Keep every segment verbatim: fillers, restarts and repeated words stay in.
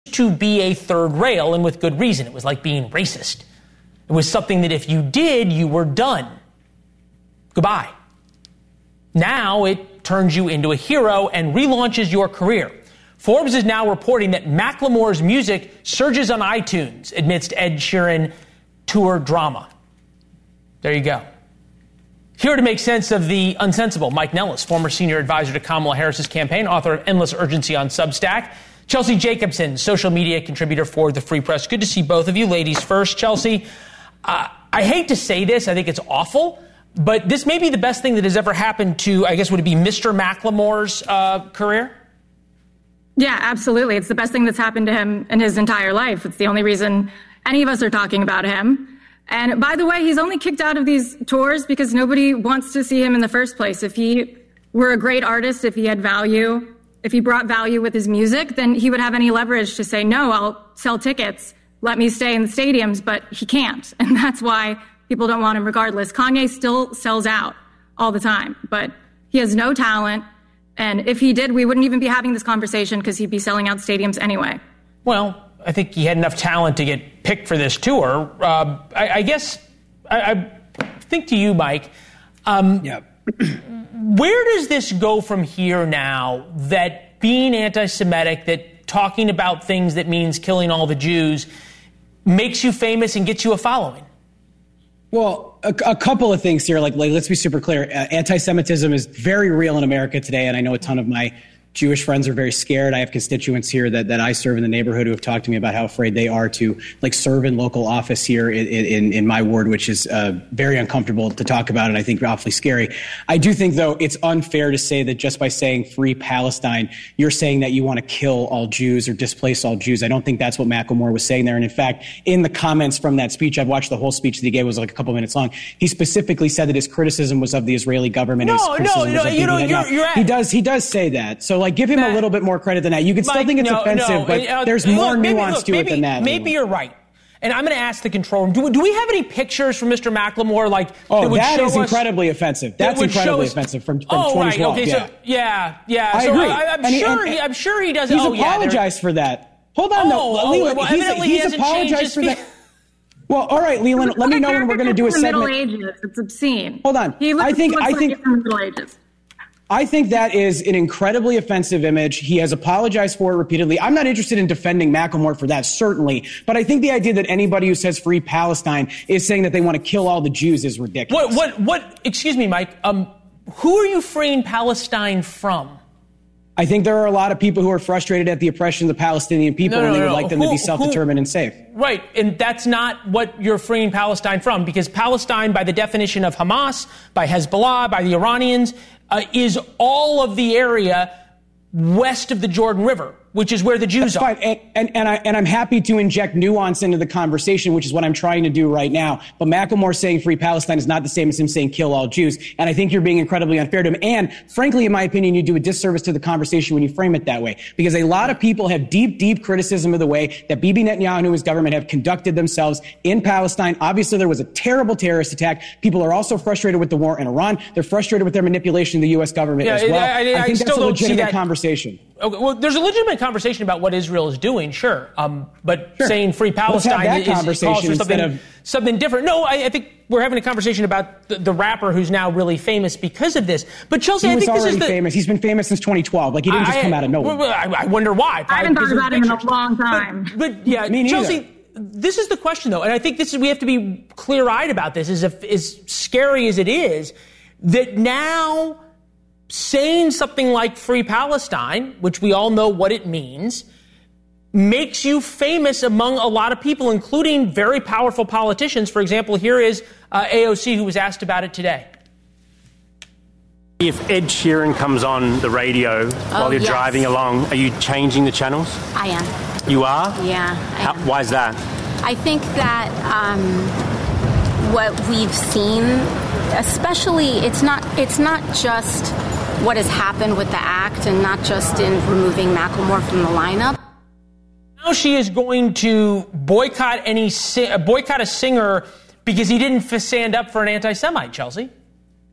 to be a third rail, and with good reason. It was like being racist. It was something that if you did, you were done. Goodbye. Now it turns you into a hero and relaunches your career. Forbes is now reporting that Macklemore's music surges on iTunes amidst Ed Sheeran tour drama. There you go. Here to make sense of the unsensible, Mike Nellis, former senior advisor to Kamala Harris's campaign, author of Endless Urgency on Substack. Chelsea Jacobson, social media contributor for The Free Press. Good to see both of you. Ladies first. Chelsea, uh, I hate to say this. I think it's awful. But this may be the best thing that has ever happened to, I guess, would it be Mister Macklemore's uh, career? Yeah, absolutely. It's the best thing that's happened to him in his entire life. It's the only reason any of us are talking about him. And by the way, he's only kicked out of these tours because nobody wants to see him in the first place. If he were a great artist, if he had value, if he brought value with his music, then he would have any leverage to say, no, I'll sell tickets, let me stay in the stadiums, but he can't. And that's why people don't want him regardless. Kanye still sells out all the time, but he has no talent. And if he did, we wouldn't even be having this conversation because he'd be selling out stadiums anyway. Well, I think he had enough talent to get picked for this tour. Uh, I, I guess I, I think to you, Mike, um, yeah. where does this go from here now that being anti-Semitic, that talking about things that means killing all the Jews makes you famous and gets you a following? Well, a, a couple of things here. Like, like, let's be super clear. Uh, anti-Semitism is very real in America today, and I know a ton of my Jewish friends are very scared. I have constituents here that, that I serve in the neighborhood who have talked to me about how afraid they are to like serve in local office here in, in, in my ward, which is uh, very uncomfortable to talk about and I think awfully scary. I do think, though, it's unfair to say that just by saying free Palestine, you're saying that you want to kill all Jews or displace all Jews. I don't think that's what Macklemore was saying there. And in fact, in the comments from that speech, I've watched the whole speech that he gave, it was like a couple minutes long. He specifically said that his criticism was of the Israeli government. No, his no, no, you know, you're, you're at- he does, he does say that. So like, give him Matt, a little bit more credit than that. You can still Mike, think it's no, offensive, no, but uh, there's look, more maybe, nuance look, to maybe, it than that. Maybe you're right. And I'm going to ask the control room, do, do we have any pictures from Mister Macklemore? Like, oh, that, would that show is us, incredibly offensive. That's that incredibly us, offensive from, from oh, twenty twelve. Right, okay, yeah. So, yeah, yeah. I so agree. I, I'm, and sure he, he, I'm sure he does. He's oh, apologized yeah, for that. Hold on, oh, though. Oh, Leland, well, he's, evidently he's he apologized for his that. Well, all right, Leland, let me know when we're going to do a segment. Middle Ages. It's obscene. Hold on. He looks, I think, looks I like think, he's from the Middle Ages. I think that is an incredibly offensive image. He has apologized for it repeatedly. I'm not interested in defending Macklemore for that, certainly. But I think the idea that anybody who says free Palestine is saying that they want to kill all the Jews is ridiculous. What, what, what, excuse me, Mike, um, who are you freeing Palestine from? I think there are a lot of people who are frustrated at the oppression of the Palestinian people, no, no, and they would no. like them who, to be self-determined who, and safe. Right, and that's not what you're freeing Palestine from, because Palestine, by the definition of Hamas, by Hezbollah, by the Iranians, uh, is all of the area west of the Jordan River, which is where the Jews That's are. fine. And, and, and, I, and I'm happy to inject nuance into the conversation, which is what I'm trying to do right now. But Macklemore saying free Palestine is not the same as him saying kill all Jews. And I think you're being incredibly unfair to him. And frankly, in my opinion, you do a disservice to the conversation when you frame it that way. Because a lot of people have deep, deep criticism of the way that Bibi Netanyahu and his government have conducted themselves in Palestine. Obviously, there was a terrible terrorist attack. People are also frustrated with the war in Iran. They're frustrated with their manipulation of the U S government yeah, as well. I, I, I, I think I that's a legitimate that. conversation. Okay, well, there's a legitimate conversation about what Israel is doing, sure. Um, but sure. saying free Palestine that is, is calls for something, of... something different. No, I, I think we're having a conversation about the, the rapper who's now really famous because of this. But Chelsea, he I was think this already is the, famous. He's been famous since twenty twelve. Like, he didn't I, just come out of nowhere. Well, I, I wonder why. I haven't thought about him in a long time. But, but yeah, Chelsea, this is the question, though, and I think this is we have to be clear-eyed about this. Is if, as scary as it is, that now saying something like free Palestine, which we all know what it means, makes you famous among a lot of people, including very powerful politicians. For example, here is uh, A O C, who was asked about it today. If Ed Sheeran comes on the radio oh, while you're yes. driving along, are you changing the channels? I am. You are? Yeah. How, why is that? I think that um, what we've seen, especially, it's not it's not just what has happened with the act and not just in removing Macklemore from the lineup. Now she is going to boycott any boycott a singer because he didn't stand up for an anti-Semite, Chelsea.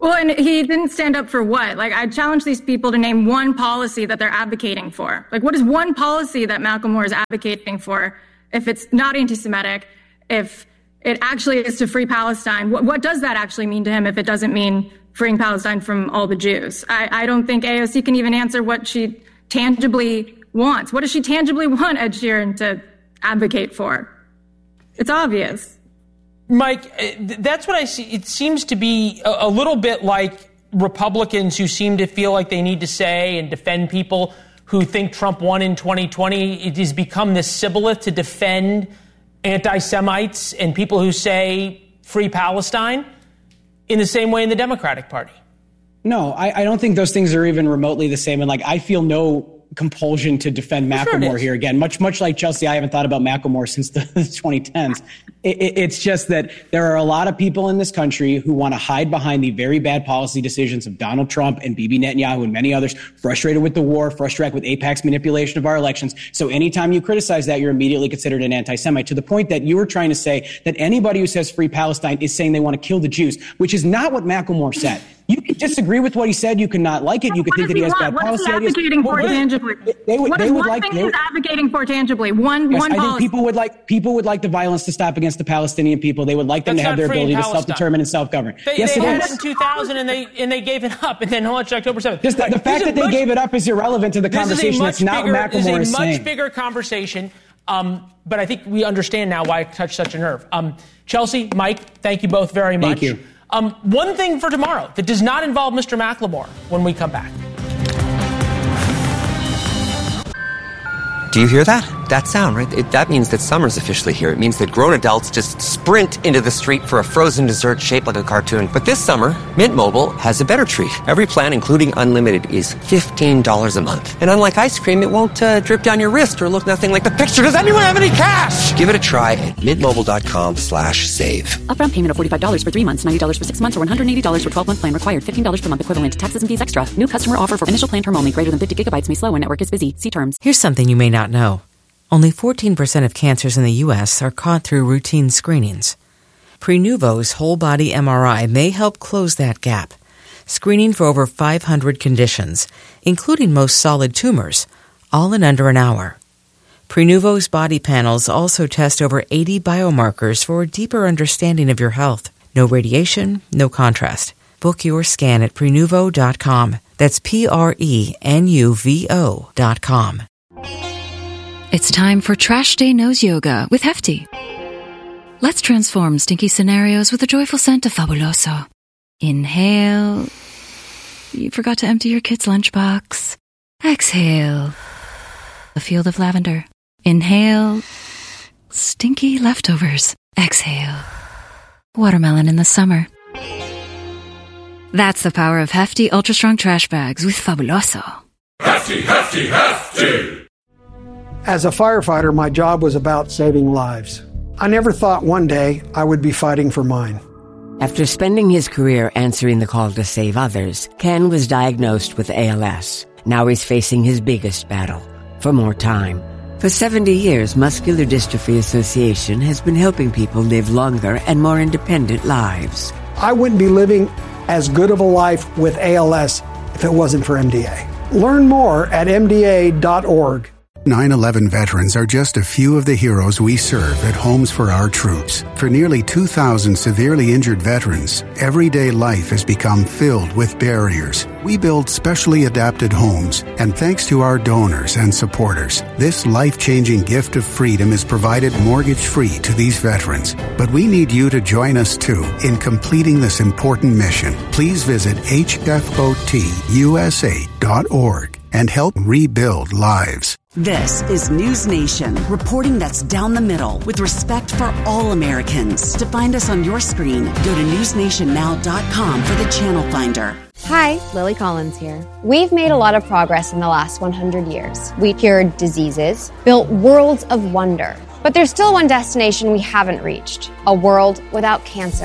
Well, and he didn't stand up for what? Like, I challenge these people to name one policy that they're advocating for. Like, what is one policy that Macklemore is advocating for if it's not anti-Semitic, if it actually is to free Palestine? What, what does that actually mean to him if it doesn't mean freeing Palestine from all the Jews? I, I don't think A O C can even answer what she tangibly wants. What does she tangibly want Ed Sheeran to advocate for? It's obvious. Mike, that's what I see. It seems to be a, a little bit like Republicans who seem to feel like they need to say and defend people who think Trump won in twenty twenty. It has become this shibboleth to defend anti-Semites and people who say free Palestine in the same way in the Democratic Party. No, I, I don't think those things are even remotely the same. And like, I feel no compulsion to defend Macklemore sure here again. Much, much like Chelsea, I haven't thought about Macklemore since the twenty tens. It, it, it's just that there are a lot of people in this country who want to hide behind the very bad policy decisions of Donald Trump and Bibi Netanyahu and many others, frustrated with the war, frustrated with AIPAC's manipulation of our elections. So anytime you criticize that, you're immediately considered an anti-Semite, to the point that you were trying to say that anybody who says free Palestine is saying they want to kill the Jews, which is not what Macklemore said. You can disagree with what he said. You can not like it. You can what think that he has want? bad policy ideas. What is he advocating for tangibly? They would, what they is would one like, thing they he's would, advocating for tangibly? One, yes, one I policy. think people would like people would like the violence to stop against the Palestinian people. They would like them That's to have their free in ability to Palestine. self-determine and self-govern. They, yes, they it had is. it in two thousand and they and they gave it up, and then launched October seventh. Just the, the fact that they much, gave it up is irrelevant to the conversation. That's not bigger, what Macklemore is saying. This is a much bigger conversation, um, but I think we understand now why it touched such a nerve. Um, Chelsea, Mike, thank you both very much. Thank you. Um, one thing for tomorrow that does not involve Mister Macklemore when we come back. Do you hear that? That sound, right? It, that means that summer's officially here. It means that grown adults just sprint into the street for a frozen dessert shaped like a cartoon. But this summer, Mint Mobile has a better treat. Every plan, including unlimited, is fifteen dollars a month. And unlike ice cream, it won't uh, drip down your wrist or look nothing like the picture. Does anyone have any cash? Give it a try at mintmobile.com slash save. Upfront payment of forty-five dollars for three months, ninety dollars for six months, or one hundred eighty dollars for twelve-month plan required. fifteen dollars per month equivalent. Taxes and fees extra. New customer offer for initial plan term only. Greater than fifty gigabytes may slow when network is busy. See terms. Here's something you may not know. Only fourteen percent of cancers in the U S are caught through routine screenings. Prenuvo's whole-body M R I may help close that gap, screening for over five hundred conditions, including most solid tumors, all in under an hour. Prenuvo's body panels also test over eighty biomarkers for a deeper understanding of your health. No radiation, no contrast. Book your scan at Prenuvo dot com. That's P R E N U V O dot com. It's time for Trash Day Nose Yoga with Hefty. Let's transform stinky scenarios with a joyful scent of Fabuloso. Inhale. You forgot to empty your kid's lunchbox. Exhale. A field of lavender. Inhale. Stinky leftovers. Exhale. Watermelon in the summer. That's the power of Hefty Ultra Strong Trash Bags with Fabuloso. Hefty, Hefty, Hefty! As a firefighter, my job was about saving lives. I never thought one day I would be fighting for mine. After spending his career answering the call to save others, Ken was diagnosed with A L S. Now he's facing his biggest battle, for more time. For seventy years, Muscular Dystrophy Association has been helping people live longer and more independent lives. I wouldn't be living as good of a life with A L S if it wasn't for M D A. Learn more at M D A dot org. nine eleven veterans are just a few of the heroes we serve at Homes for Our Troops. For nearly two thousand severely injured veterans, everyday life has become filled with barriers. We build specially adapted homes, and thanks to our donors and supporters, this life-changing gift of freedom is provided mortgage-free to these veterans. But we need you to join us, too, in completing this important mission. Please visit H F O T U S A dot org and help rebuild lives. This is News Nation, reporting that's down the middle with respect for all Americans. To find us on your screen, go to news nation now dot com for the channel finder. Hi, Lily Collins here. We've made a lot of progress in the last one hundred years. We cured diseases, built worlds of wonder. But there's still one destination we haven't reached, a world without cancer.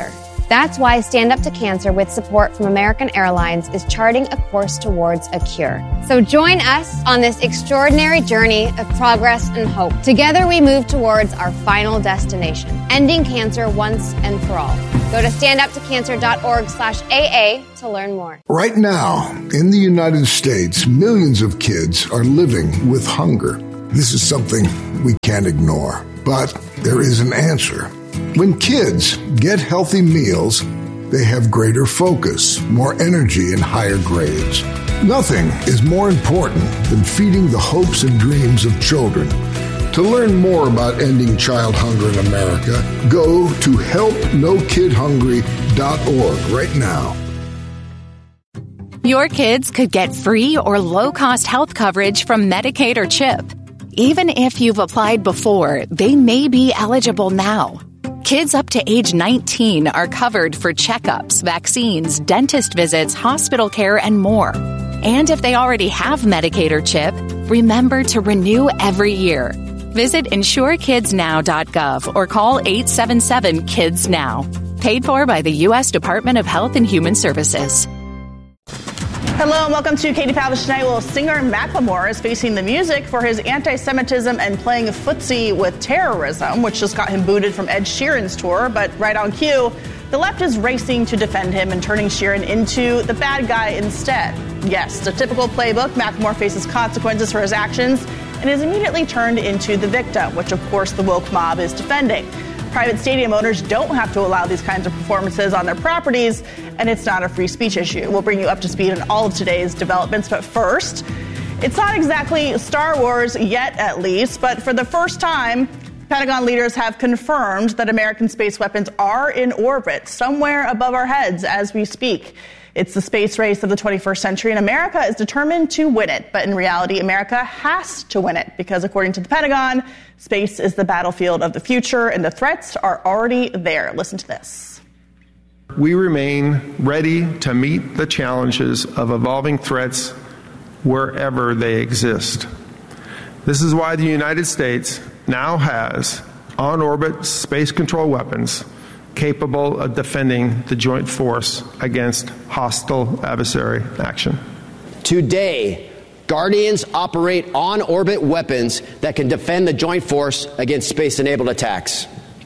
That's why Stand Up to Cancer, with support from American Airlines, is charting a course towards a cure. So join us on this extraordinary journey of progress and hope. Together we move towards our final destination, ending cancer once and for all. Go to standuptocancer.org slash AA to learn more. Right now, in the United States, millions of kids are living with hunger. This is something we can't ignore, but there is an answer. When kids get healthy meals, they have greater focus, more energy, and higher grades. Nothing is more important than feeding the hopes and dreams of children. To learn more about ending child hunger in America, go to help no kid hungry dot org right now. Your kids could get free or low-cost health coverage from Medicaid or CHIP. Even if you've applied before, they may be eligible now. Kids up to age nineteen are covered for checkups, vaccines, dentist visits, hospital care, and more. And if they already have Medicaid or CHIP, remember to renew every year. Visit insure kids now dot gov or call eight seven seven kids now. Paid for by the U S Department of Health and Human Services. Hello and welcome to Katie Pavlich Tonight. Well, singer Macklemore is facing the music for his anti-Semitism and playing footsie with terrorism, which just got him booted from Ed Sheeran's tour. But right on cue, the left is racing to defend him and turning Sheeran into the bad guy instead. Yes, the typical playbook. Macklemore faces consequences for his actions and is immediately turned into the victim, which of course the woke mob is defending. Private stadium owners don't have to allow these kinds of performances on their properties, and it's not a free speech issue. We'll bring you up to speed on all of today's developments, but first, it's not exactly Star Wars yet, at least, but for the first time, Pentagon leaders have confirmed that American space weapons are in orbit somewhere above our heads as we speak. It's the space race of the twenty-first century, and America is determined to win it. But in reality, America has to win it because, according to the Pentagon, space is the battlefield of the future, and the threats are already there. Listen to this. We remain ready to meet the challenges of evolving threats wherever they exist. This is why the United States now has on-orbit space control weapons capable of defending the joint force against hostile adversary action. Today, Guardians operate on-orbit weapons that can defend the joint force against space-enabled attacks.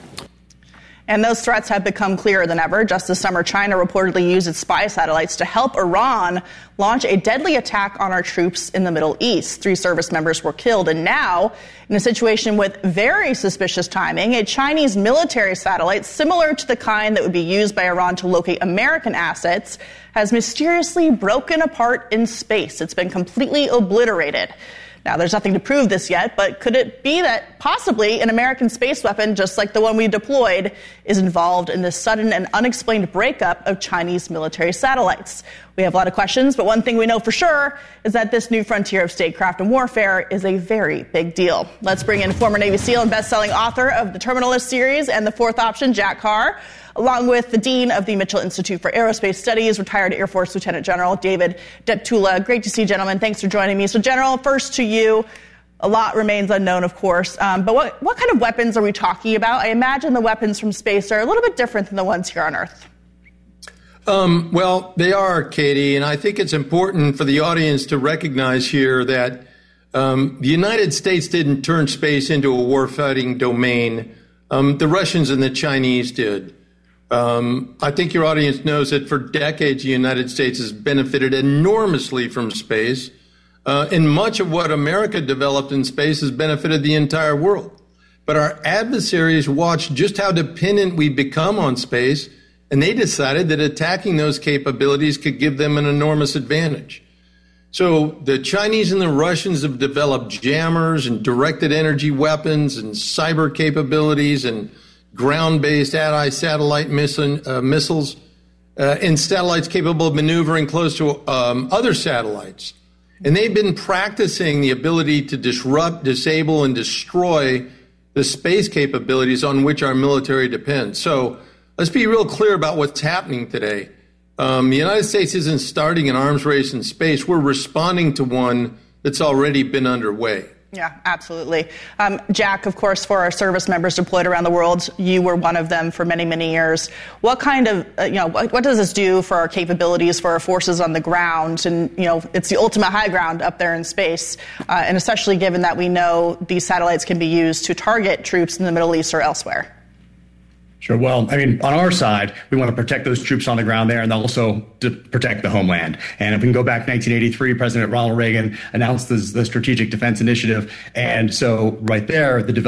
And those threats have become clearer than ever. Just this summer, China reportedly used its spy satellites to help Iran launch a deadly attack on our troops in the Middle East. Three service members were killed. And now, in a situation with very suspicious timing, a Chinese military satellite, similar to the kind that would be used by Iran to locate American assets, has mysteriously broken apart in space. It's been completely obliterated. Now, there's nothing to prove this yet, but could it be that possibly an American space weapon, just like the one we deployed, is involved in this sudden and unexplained breakup of Chinese military satellites? We have a lot of questions, but one thing we know for sure is that this new frontier of statecraft and warfare is a very big deal. Let's bring in former Navy SEAL and best-selling author of the Terminalist series and The Fourth Option, Jack Carr, along with the Dean of the Mitchell Institute for Aerospace Studies, retired Air Force Lieutenant General David Deptula. Great to see you, gentlemen. Thanks for joining me. So, General, first to you. A lot remains unknown, of course, um, but what, what kind of weapons are we talking about? I imagine the weapons from space are a little bit different than the ones here on Earth. Um, well, they are, Katie, and I think it's important for the audience to recognize here that um, the United States didn't turn space into a warfighting domain. Um, the Russians and the Chinese did. Um, I think your audience knows that for decades, the United States has benefited enormously from space. Uh, and much of what America developed in space has benefited the entire world. But our adversaries watched just how dependent we become on space, and they decided that attacking those capabilities could give them an enormous advantage. So the Chinese and the Russians have developed jammers and directed energy weapons and cyber capabilities and ground-based anti-satellite missi- uh, missiles uh, and satellites capable of maneuvering close to um, other satellites. And they've been practicing the ability to disrupt, disable, and destroy the space capabilities on which our military depends. So let's be real clear about what's happening today. Um, the United States isn't starting an arms race in space. We're responding to one that's already been underway. Yeah, absolutely. Um, Jack, of course, for our service members deployed around the world, you were one of them for many, many years. What kind of, uh, you know, what, what does this do for our capabilities, for our forces on the ground? And, you know, it's the ultimate high ground up there in space, uh, and especially given that we know these satellites can be used to target troops in the Middle East or elsewhere. Sure. Well, I mean, on our side, we want to protect those troops on the ground there and also to protect the homeland. And if we can go back to nineteen eighty-three, President Ronald Reagan announced this, the Strategic Defense Initiative. And so right there, the